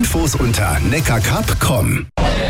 Infos unter neckarcup.com.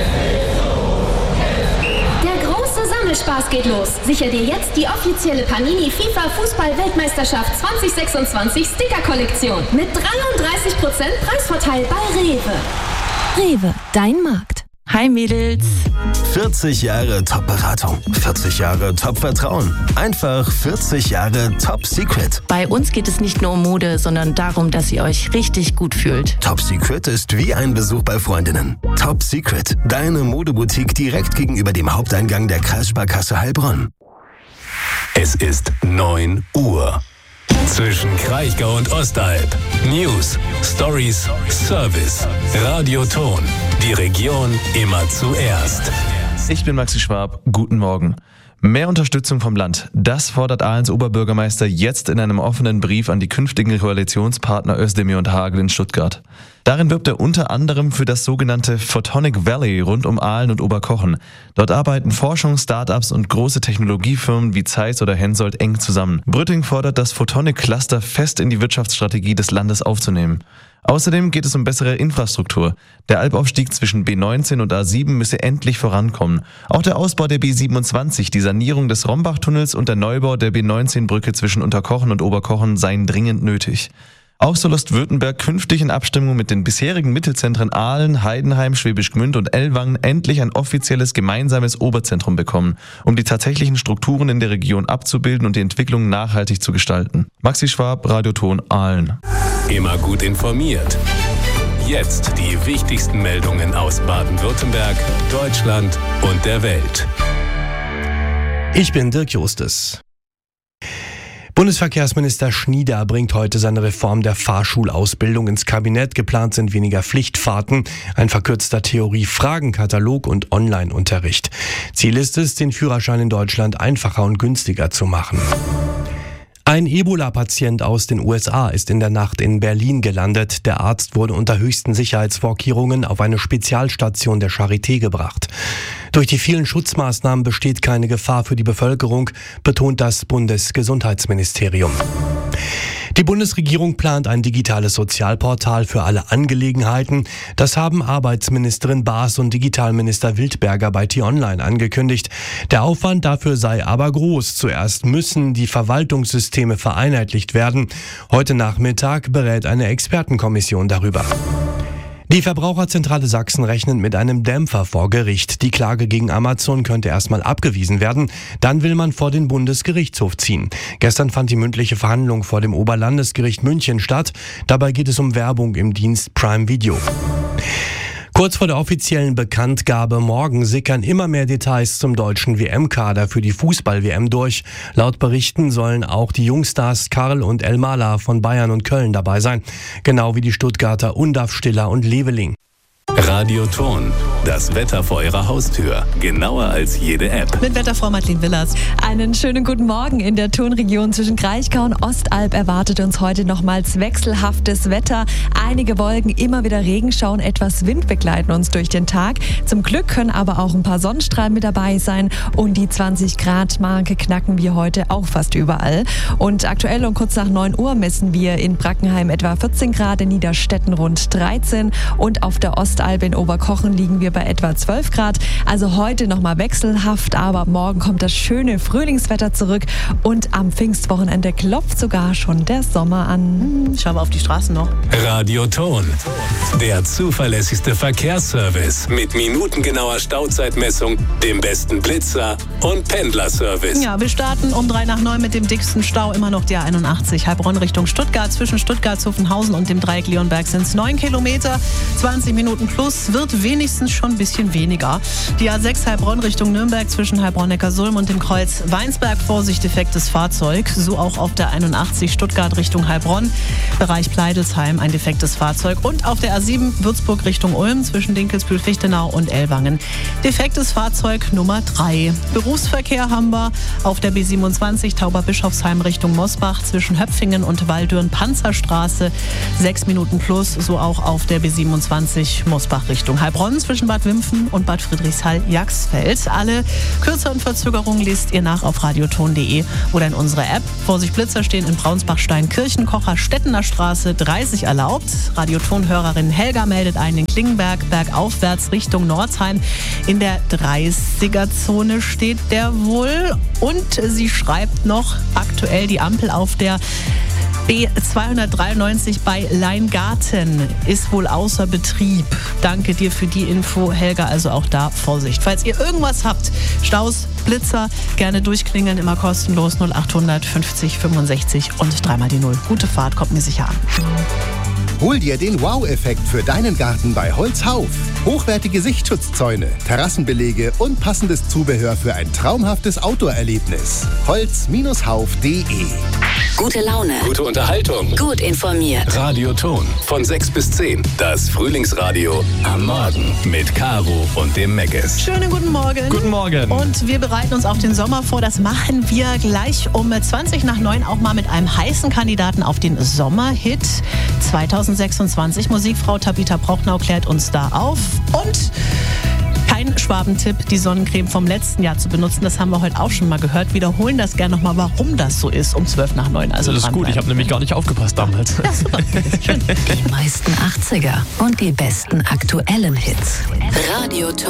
Spaß geht los. Sicher dir jetzt die offizielle Panini FIFA Fußball-Weltmeisterschaft 2026 Sticker-Kollektion mit 33% Preisvorteil bei Rewe. Rewe, dein Markt. Hi Mädels. 40 Jahre Top-Beratung, 40 Jahre Top-Vertrauen, einfach 40 Jahre Top-Secret. Bei uns geht es nicht nur um Mode, sondern darum, dass ihr euch richtig gut fühlt. Top-Secret ist wie ein Besuch bei Freundinnen. Top-Secret, deine Modeboutique direkt gegenüber dem Haupteingang der Kreissparkasse Heilbronn. Es ist 9 Uhr. Zwischen Kraichgau und Ostalb. News, Stories, Service. Radio Ton. Die Region immer zuerst. Ich bin Maxi Schwab. Guten Morgen. Mehr Unterstützung vom Land. Das fordert Ahlens Oberbürgermeister jetzt in einem offenen Brief an die künftigen Koalitionspartner Özdemir und Hagel in Stuttgart. Darin wirbt er unter anderem für das sogenannte Photonic Valley rund um Ahlen und Oberkochen. Dort arbeiten Forschungs-, Start-ups und große Technologiefirmen wie Zeiss oder Hensoldt eng zusammen. Brütting fordert, das Photonic Cluster fest in die Wirtschaftsstrategie des Landes aufzunehmen. Außerdem geht es um bessere Infrastruktur. Der Albaufstieg zwischen B19 und A7 müsse endlich vorankommen. Auch der Ausbau der B27, die Sanierung des Rombach-Tunnels und der Neubau der B19-Brücke zwischen Unterkochen und Oberkochen seien dringend nötig. Auch soll Ostwürttemberg künftig in Abstimmung mit den bisherigen Mittelzentren Ahlen, Heidenheim, Schwäbisch Gmünd und Ellwangen endlich ein offizielles gemeinsames Oberzentrum bekommen, um die tatsächlichen Strukturen in der Region abzubilden und die Entwicklung nachhaltig zu gestalten. Maxi Schwab, Radio Ton, Ahlen. Immer gut informiert. Jetzt die wichtigsten Meldungen aus Baden-Württemberg, Deutschland und der Welt. Ich bin Dirk Justus. Bundesverkehrsminister Schnieder bringt heute seine Reform der Fahrschulausbildung ins Kabinett. Geplant sind weniger Pflichtfahrten, ein verkürzter Theorie-Fragenkatalog und Online-Unterricht. Ziel ist es, den Führerschein in Deutschland einfacher und günstiger zu machen. Ein Ebola-Patient aus den USA ist in der Nacht in Berlin gelandet. Der Arzt wurde unter höchsten Sicherheitsvorkehrungen auf eine Spezialstation der Charité gebracht. Durch die vielen Schutzmaßnahmen besteht keine Gefahr für die Bevölkerung, betont das Bundesgesundheitsministerium. Die Bundesregierung plant ein digitales Sozialportal für alle Angelegenheiten. Das haben Arbeitsministerin Baas und Digitalminister Wildberger bei T-Online angekündigt. Der Aufwand dafür sei aber groß. Zuerst müssen die Verwaltungssysteme vereinheitlicht werden. Heute Nachmittag berät eine Expertenkommission darüber. Die Verbraucherzentrale Sachsen rechnet mit einem Dämpfer vor Gericht. Die Klage gegen Amazon könnte erstmal abgewiesen werden. Dann will man vor den Bundesgerichtshof ziehen. Gestern fand die mündliche Verhandlung vor dem Oberlandesgericht München statt. Dabei geht es um Werbung im Dienst Prime Video. Kurz vor der offiziellen Bekanntgabe morgen sickern immer mehr Details zum deutschen WM-Kader für die Fußball-WM durch. Laut Berichten sollen auch die Jungstars Karl und Elmala von Bayern und Köln dabei sein. Genau wie die Stuttgarter Undaf, Stiller und Leveling. Radio Ton, das Wetter vor Ihrer Haustür. Genauer als jede App. Mit Wetterfrau Madeleine Willers. Einen schönen guten Morgen. In der Tonregion zwischen Kraichgau und Ostalb erwartet uns heute nochmals wechselhaftes Wetter. Einige Wolken, immer wieder Regenschauer, etwas Wind begleiten uns durch den Tag. Zum Glück können aber auch ein paar Sonnenstrahlen mit dabei sein. Und die 20-Grad-Marke knacken wir heute auch fast überall. Und aktuell um kurz nach 9 Uhr messen wir in Brackenheim etwa 14 Grad, in Niederstetten rund 13 und auf der Ostalb in Oberkochen liegen wir bei etwa 12 Grad. Also heute nochmal wechselhaft, aber morgen kommt das schöne Frühlingswetter zurück und am Pfingstwochenende klopft sogar schon der Sommer an. Schauen wir auf die Straßen noch. Radio Ton, der zuverlässigste Verkehrsservice mit minutengenauer Stauzeitmessung, dem besten Blitzer und Pendlerservice. Ja, wir starten um 8:03 mit dem dicksten Stau, immer noch die A81 Heilbronn Richtung Stuttgart. Zwischen Stuttgart-Zuffenhausen und dem Dreieck Leonberg sind es 9 Kilometer, 20 Minuten plus, wird wenigstens schon ein bisschen weniger. Die A6 Heilbronn Richtung Nürnberg zwischen Heilbronn-Neckarsulm und dem Kreuz Weinsberg. Vorsicht, defektes Fahrzeug. So auch auf der 81 Stuttgart Richtung Heilbronn. Bereich Pleidelsheim ein defektes Fahrzeug. Und auf der A7 Würzburg Richtung Ulm zwischen Dinkelsbühl-Fichtenau und Ellwangen. Defektes Fahrzeug Nummer 3. Berufsverkehr haben wir auf der B27 Tauberbischofsheim Richtung Mosbach zwischen Höpfingen und Waldürn Panzerstraße. 6 Minuten plus, so auch auf der B27 Mosbach Fahrschulfachrichtung. Heilbronn zwischen Bad Wimpfen und Bad Friedrichshall-Jagsfeld. Alle kürzeren Verzögerungen liest ihr nach auf radioton.de oder in unserer App. Vorsicht, Blitzer stehen in Braunsbach-Steinkirchen, Kocher, Stettener Straße 30 erlaubt. Radioton-Hörerin Helga meldet einen in Klingenberg, bergaufwärts Richtung Nordsheim. In der 30er-Zone steht der wohl. Und sie schreibt noch, aktuell die Ampel auf der B293 bei Leingarten ist wohl außer Betrieb. Danke dir für die Info, Helga. Also auch da Vorsicht. Falls ihr irgendwas habt, Staus, Blitzer, gerne durchklingeln, immer kostenlos 0800 50 65 und 3 die 0. Gute Fahrt, kommt mir sicher an. Hol dir den Wow-Effekt für deinen Garten bei Holzhauf. Hochwertige Sichtschutzzäune, Terrassenbelege und passendes Zubehör für ein traumhaftes Outdoor-Erlebnis. Holz-hauf.de. Gute Laune. Gute Unterhaltung. Gut informiert. Radioton von 6 bis 10. Das Frühlingsradio am Morgen mit Caro und dem Meckes. Schönen guten Morgen. Guten Morgen. Und wir bereiten uns auf den Sommer vor. Das machen wir gleich um 20 nach 9 auch mal mit einem heißen Kandidaten auf den Sommerhit 2026. Musikfrau Tabitha Prochnow klärt uns da auf. Und kein Schwabentipp, die Sonnencreme vom letzten Jahr zu benutzen. Das haben wir heute auch schon mal gehört. Wiederholen das gerne nochmal, warum das so ist, um 12 nach 9. Also das ist gut, ich habe nämlich gar nicht aufgepasst damals. Ja, super. Schön. Die meisten 80er und die besten aktuellen Hits. Radioton.